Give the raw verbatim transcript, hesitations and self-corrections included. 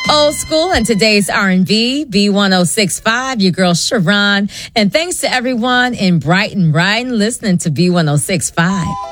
Old school and today's R and B, B one oh six point five, your girl Sharon. And thanks to everyone in Brighton, Brighton, listening to B one oh six point five.